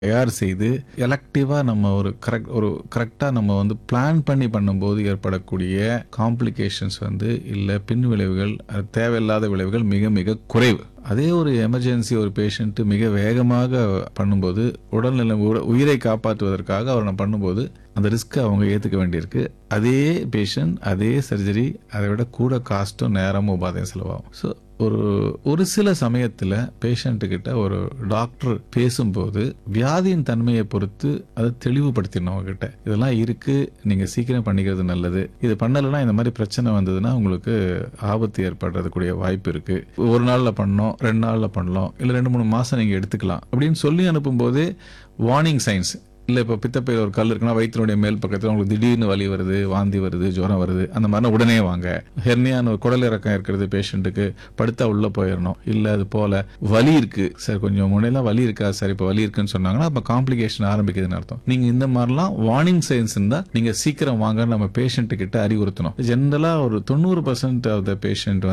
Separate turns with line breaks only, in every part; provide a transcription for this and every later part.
தயார் செய்து எலக்டிவா நம்ம ஒரு கரெக்டா நம்ம வந்து பிளான் பண்ணி பண்ணும்போது ஏற்படக்கூடிய காம்ப்ளிகேஷன்ஸ் இல்ல பின் விளைவுகள், தேவையில்லாத விளைவுகள் மிக மிக குறைவு. அதே ஒரு எமர்ஜென்சி ஒரு பேஷண்ட் மிக வேகமாக பண்ணும்போது உடல்நிலை உயிரை காப்பாற்றுவதற்காக அவர் பண்ணும்போது அந்த ரிஸ்க் அவங்க ஏத்துக்க வேண்டியிருக்கு. அதே பேஷண்ட் அதே சர்ஜரி அதை விட கூட காஸ்ட்டும் நேரமும் உபாதையும் செலவாகும். ஸோ ஒரு சில சமயத்தில் பேஷண்ட் கிட்ட ஒரு டாக்டர் பேசும்போது வியாதியின் தன்மையை பொறுத்து அதை தெளிவுபடுத்திடணும். அவங்ககிட்ட இதெல்லாம் இருக்கு, நீங்க சீக்கிரம் பண்ணிக்கிறது நல்லது, இது பண்ணலைன்னா இந்த மாதிரி பிரச்சனை வந்ததுன்னா உங்களுக்கு ஆபத்து ஏற்படுறதுக்குரிய வாய்ப்பு இருக்கு, ஒரு நாள்ல பண்ணோம், 2 நாள்ல பண்ணலாம், இல்லை 2-3 மாசம் நீங்க எடுத்துக்கலாம் அப்படின்னு சொல்லி அனுப்பும்போது வார்னிங் சைன்ஸ் இல்லை. இப்போ பித்தப்பையில் ஒரு கல் இருக்குன்னா வயிற்றினுடைய மேல் பக்கத்தில் உங்களுக்கு திடீர்னு வலி வருது, வாந்தி வருது, ஜுரம் வருது, அந்த மாதிரினா உடனே வாங்க. ஹெர்னியான ஒரு குடல் இறக்கம் இருக்கிறது பேஷண்ட்டுக்கு, படுத்தா உள்ள போயிடணும். இல்லை அது போல வலி இருக்கு சார், கொஞ்சம் முன்னெல்லாம் வலி இருக்கா சார், இப்போ வலி இருக்குன்னு சொன்னாங்கன்னா அப்போ காம்ப்ளிகேஷன் ஆரம்பிக்குதுன்னு அர்த்தம். நீங்க இந்த மாதிரிலாம் வார்னிங் சைன்ஸ் இருந்தால் நீங்க சீக்கிரம் வாங்க நம்ம பேஷண்ட் கிட்ட அறிவுறுத்தணும். ஜென்ரலா ஒரு 90% ஆஃப் த பேஷண்ட்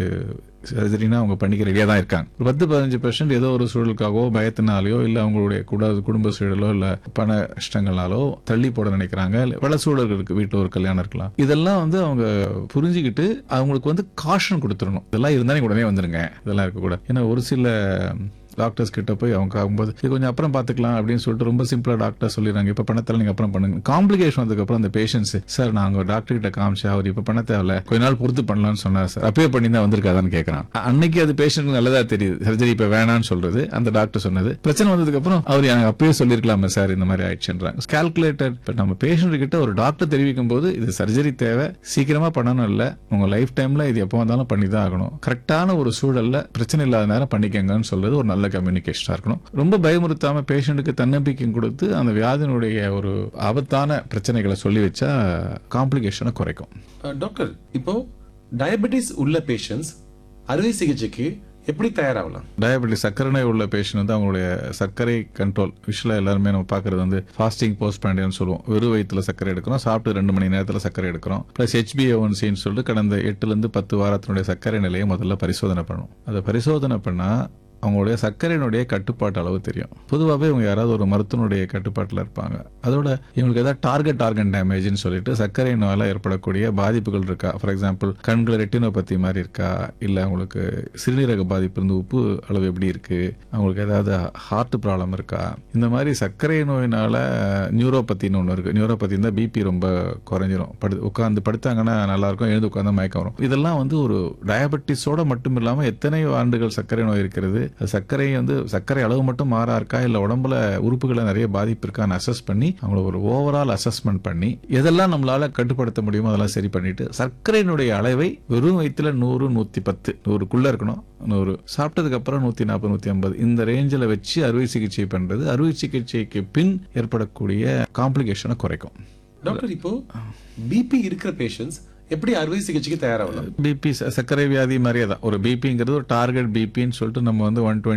சர்ஜரினா அவங்க பண்ணிக்க ரெடியா தான் இருக்காங்க. ஒரு 10-15% ஏதோ ஒரு சூழலுக்காகவோ பயத்தினாலேயோ இல்ல அவங்களுடைய குடும்ப சூழலோ இல்ல பண கஷ்டங்களாலோ தள்ளி போட நினைக்கிறாங்க. பல சூழல்கள் இருக்கு, வீட்டுல ஒரு கல்யாணம் இருக்கலாம். இதெல்லாம் அவங்க புரிஞ்சுக்கிட்டு அவங்களுக்கு காஷன் கொடுத்துடணும். இதெல்லாம் இருந்தா நீங்க உடனே வந்துருங்க, இதெல்லாம் இருக்கக்கூடாது. ஏன்னா ஒரு சில டாக்டர்ஸ் கிட்ட போய் அவங்க ஆகும்போது இது கொஞ்சம் அப்புறம் பாத்துக்கலாம் அப்படின்னு சொல்லிட்டு ரொம்ப சிம்பிளா டாக்டர் சொல்லிடுறாங்க, இப்ப பண்ண தேவை, நீங்க அப்புறம் பண்ணுங்க. காம்ப்ளிகேஷன் வந்ததுக்கு அப்புறம் அந்த பேஷன்ஸ், சார் நாங்க டாக்டர் கிட்ட காமிச்சா அவர் இப்ப பண்ண தேவையில்ல, கொஞ்ச நாள் பொறுத்து பண்ணலாம்னு சொன்னார் சார், அப்பயே பண்ணி தான் வந்திருக்காதான்னு கேட்கறான். அன்னைக்கு அது பேஷண்ட் நல்லதா தெரியுது, சர்ஜரி இப்ப வேணான்னு சொல்றது அந்த டாக்டர் சொன்னது. பிரச்சனை வந்ததுக்கு அப்புறம் அவர் எனக்கு அப்பயே சொல்லிருக்கலாமா சார் இந்த மாதிரி ஆயிடுச்சுன்றாங்க. கால்குலேட்டர். நம்ம பேஷண்ட் கிட்ட ஒரு டாக்டர் தெரிவிக்கும் போது இது சர்ஜரி தேவை, சீக்கிரமா பண்ணணும், இல்ல உங்க லைஃப் டைம்ல இது எப்போ வந்தாலும் பண்ணி தான் ஆகணும், கரெக்டான ஒரு சூழல்ல பிரச்சனை இல்லாத நேரம் பண்ணிக்கங்கன்னு சொல்றது ஒரு நல்ல கம்யூனிகேஷனா இருக்கணும். ரொம்ப பயமுறுத்தாம பேஷண்ட்டுக்கு தன்னம்பிக்கை கொடுத்து அந்த வியாதியினுடைய ஒரு ஆபத்தான பிரச்சனைகளை சொல்லி வச்சா காம்ப்ளிகேஷனை குறைக்கும்.
டாக்டர், இப்போ டயபெட்டிஸ் உள்ள பேஷண்ட்ஸ் அறுவை சிகிச்சைக்கு எப்படி தயாராகலாம்?
டயபெட்டிஸ் சர்க்கரை நோய் உள்ள பேஷண்ட் அவங்களுடைய சர்க்கரை கண்ட்ரோல் விஷயம் எல்லாருமே நம்ம பாக்குறது ஃபாஸ்டிங் போஸ்ட் பேண்டியன்னு சொல்லுவோம். வெறும் வயிற்றுல சர்க்கரை எடுக்கிறோம், சாப்பிட்டு 2 மணி நேரத்தில் சர்க்கரை எடுக்கிறோம். பிளஸ் HbA1cன்னு சொல்லிட்டு கடந்த 8-10 வாரத்தினுடைய சர்க்கரை நிலையை முதல்ல பரிசோதனை பண்ணணும். அதை பரிசோதனை பண்ணா அவங்களுடைய சர்க்கரையினுடைய கட்டுப்பாட்டு அளவு தெரியும். பொதுவாகவே இவங்க யாராவது ஒரு மருத்துவனுடைய கட்டுப்பாட்டில் இருப்பாங்க. அதோட இவங்களுக்கு ஏதாவது டார்கெட் ஆர்கன் டேமேஜ்னு சொல்லிட்டு சர்க்கரை நோயால ஏற்படக்கூடிய பாதிப்புகள் இருக்கா, ஃபார் எக்ஸாம்பிள் கண்கள் ரெட்டினோபதி மாதிரி இருக்கா, இல்லை அவங்களுக்கு சிறுநீரக பாதிப்பு இருந்து உப்பு அளவு எப்படி இருக்கு, அவங்களுக்கு ஏதாவது ஹார்ட் ப்ராப்ளம் இருக்கா, இந்த மாதிரி சர்க்கரை நோயினால நியூரோபத்தின்னு ஒன்று இருக்கு. நியூரோபதி இருந்தால் பிபி ரொம்ப குறைஞ்சிரும், உட்காந்து படுத்தாங்கன்னா நல்லா இருக்கும், எழுந்து உட்காந்து மயக்கம் வரும். இதெல்லாம் ஒரு டயபெட்டிஸோட மட்டும் இல்லாமல் எத்தனை ஆண்டுகள் சர்க்கரை நோய் இருக்கிறது, சர்க்கரை அளவு மட்டும் மாறா இருக்கா, இல்ல உடம்புல உறுப்புகளை நிறைய பாதிப்பு இருக்கான்னு அசஸ் பண்ணி அவங்கள ஒரு ஓவரால் அசஸ்மெண்ட் பண்ணி எதெல்லாம் நம்மளால கட்டுப்படுத்த முடியுமோ அதெல்லாம் சரி பண்ணிட்டு சர்க்கரையினுடைய அளவை வெறும் வயிற்றுல 100-110 100க்குள்ள இருக்கணும். 100 சாப்பிட்டதுக்கு அப்புறம் 140 150 இந்த ரேஞ்சில் வச்சு அறுவை சிகிச்சை பண்றது அறுவை சிகிச்சைக்கு பின் ஏற்படக்கூடிய காம்ப்ளிகேஷனை குறைக்கும்.
டாக்டர், இப்போ பிபி இருக்கிற பேஷண்ட்ஸ் எப்படி அறுவை சிகிச்சைக்கு தயாராகலாம்?
பிபி சர்க்கரை வியாதி மாதிரியே தான். ஒரு பிபிங்கிறது ஒரு டார்கெட் பிபின்னு சொல்லிட்டு நம்ம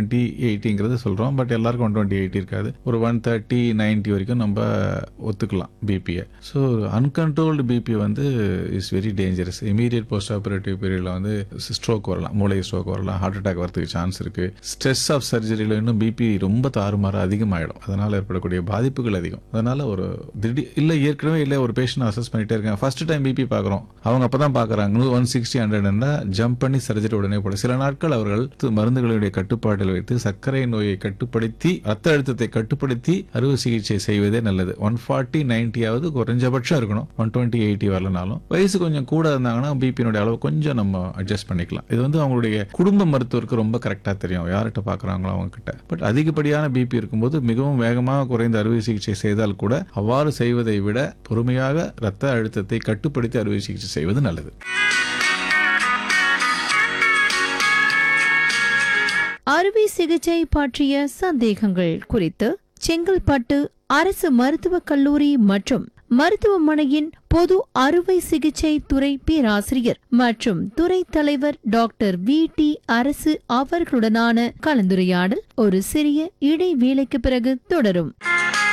120/80 சொல்றோம். பட் எல்லாருக்கும் 120/80 இருக்காது. ஒரு 130/90 வரைக்கும் நம்ம ஒத்துக்கலாம் பிபியை. So uncontrolled BP is very dangerous. Immediate post operative பீரியட்ல ஸ்ட்ரோக் வரலாம், மூளை ஸ்ட்ரோக் வரலாம், ஹார்ட் அட்டாக் வரதுக்கு சான்ஸ் இருக்கு. ஸ்ட்ரெஸ் ஆஃப் சர்ஜரியில இன்னும் பிபி ரொம்ப தாறுமாற அதிகமாயிடும். அதனால ஏற்படக்கூடிய பாதிப்புகள் அதிகம். அதனால ஒரு திடீர் ஏற்கனவே ஒரு பேஷண்ட் அசஸ் பண்ணிட்டே இருக்காங்க, ஃபர்ஸ்ட் டைம் பிபி பாக்குறோம், அவங்க அப்பதான் பாக்குறாங்க 160/100 ஜம்ப் பண்ணி சர்ஜரி உடனே போட. சில நாட்கள் அவர்கள் மருந்துகளுடைய கட்டுப்பாட்டில் வைத்து சர்க்கரை நோயை கட்டுப்படுத்தி ரத்த அழுத்தத்தை கட்டுப்படுத்தி அறுவை சிகிச்சை செய்வதே நல்லது. 140/90 குறைஞ்சபட்சம் இருக்கணும், 120/80 வரலனாலும். வயசு கொஞ்சம் கூட இருந்தாங்கன்னா பிபியினுடைய அளவு கொஞ்சம் நம்ம அட்ஜஸ்ட் பண்ணிக்கலாம். இது அவங்களுடைய குடும்ப மருத்துவருக்கு ரொம்ப கரெக்டா தெரியும், யார்கிட்ட பாக்குறாங்களோ அவங்க கிட்ட. பட் அதிகப்படியான பிபி இருக்கும்போது மிகவும் வேகமாக குறைந்த அறுவை சிகிச்சை செய்தால் கூட அவ்வாறு செய்வதை விட பொறுமையாக ரத்த அழுத்தத்தை கட்டுப்படுத்தி அறுவை சிகிச்சை செய்வது நல்லது.
அறுவை சிகிச்சை பற்றிய சந்தேகங்கள் குறித்து செங்கல்பட்டு அரசு மருத்துவக் கல்லூரி மற்றும் மருத்துவமனையின் பொது அறுவை சிகிச்சை துறை பேராசிரியர் மற்றும் துறை தலைவர் டாக்டர் VT அரசு அவர்களுடனான கலந்துரையாடல் ஒரு சிறிய இடைவேளைக்கு பிறகு தொடரும்.